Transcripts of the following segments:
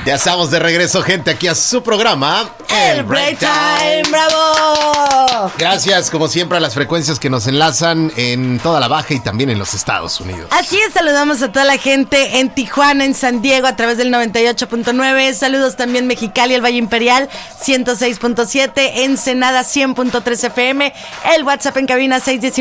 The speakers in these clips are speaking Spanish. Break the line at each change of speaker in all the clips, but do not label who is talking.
Ya estamos de regreso, gente, aquí a su programa,
El Break Time. ¡Bravo!
Gracias, como siempre, a las frecuencias que nos enlazan en toda la Baja y también en los Estados Unidos.
Así es, saludamos a toda la gente en Tijuana, en San Diego, a través del 98.9. Saludos también Mexicali, el Valle Imperial, 106.7. Ensenada, 100.3 FM. El WhatsApp en cabina,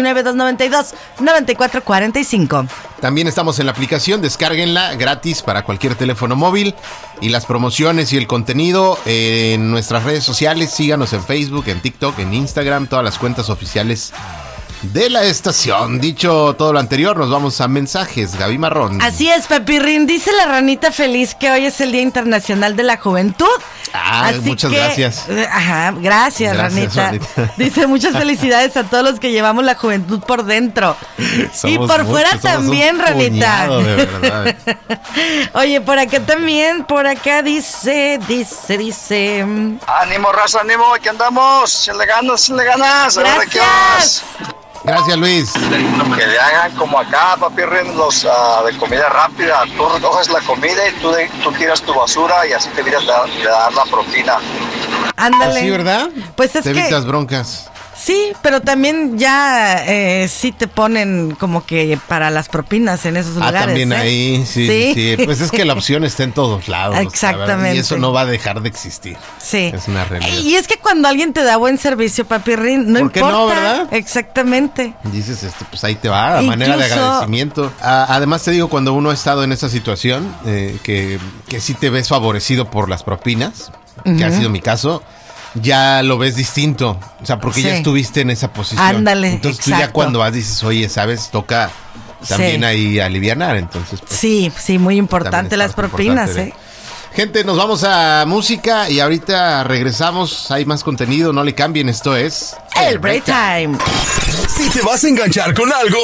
619-292-9445.
También estamos en la aplicación, descárguenla gratis para cualquier teléfono móvil. Y las promociones y el contenido en nuestras redes sociales, síganos en Facebook, en TikTok, en Instagram, todas las cuentas oficiales de la estación. Dicho todo lo anterior, nos vamos a mensajes. Gaby Marrón.
Así es, Papirrín. Dice la ranita feliz que hoy es el Día Internacional de la Juventud.
Muchas gracias.
Ajá, gracias, ranita. Dice muchas felicidades a todos los que llevamos la juventud por dentro. Y por fuera también, ranita.
De verdad.
Oye, por acá también, por acá dice.
Ánimo, raza, ánimo, aquí andamos. Se le ganas.
Gracias.
Gracias, Luis.
Que le hagan como acá, Papirrín, los de comida rápida. Tú recoges la comida y tú tiras tu basura y así te evitas de dar la propina.
Ándale.
Sí, ¿verdad?
Pues es
te
que
evitas broncas.
sí, pero también ya sí te ponen como que para las propinas en esos lugares.
También ahí, sí. Pues es que la opción está en todos lados.
Exactamente.
Y eso no va a dejar de existir.
Sí.
Es una realidad.
Y es que cuando alguien te da buen servicio, Papirrín, no
¿Por qué
importa.
no, verdad?
Dices,
Dices, pues ahí te va, a manera de agradecimiento. Además te digo, cuando uno ha estado en esa situación, que sí te ves favorecido por las propinas, que ha sido mi caso, ya lo ves distinto, o sea, porque ya estuviste en esa posición.
Ándale,
entonces tú
exacto.
ya cuando vas dices, oye, ¿sabes? Toca también ahí alivianar, entonces. Pues,
sí, muy importante las propinas,
Gente, nos vamos a música y ahorita regresamos, hay más contenido, no le cambien, esto es...
El Break Time.
Si te vas a enganchar con algo,